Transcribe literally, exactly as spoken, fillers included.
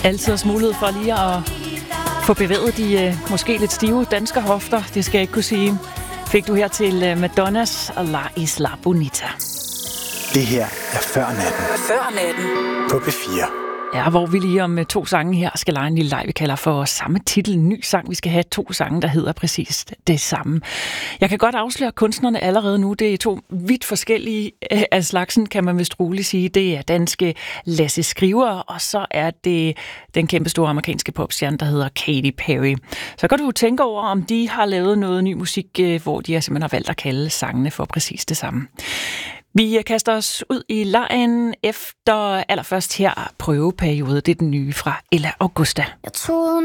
Altid også mulighed for lige at få bevæget de øh, måske lidt stive danske hofter, det skal jeg ikke kunne sige. Fik du her til øh, Madonnas La Isla Bonita. Det her er Før Natten. Før Natten. På P fire. Ja, hvor vi lige om to sange her skal lege en lille leg, vi kalder for samme titel. En ny sang. Vi skal have to sange, der hedder præcis det samme. Jeg kan godt afsløre kunstnerne allerede nu. Det er to vidt forskellige af slagsen, kan man vist roligt sige. Det er danske Lasse Skriver, og så er det den kæmpe store amerikanske popstjerne, der hedder Katy Perry. Så kan du tænke over, om de har lavet noget ny musik, hvor de simpelthen har valgt at kalde sangene for præcis det samme. Vi kaster os ud i legen efter allerførst her prøveperiode. Det er den nye fra Ella Augusta. Jeg troede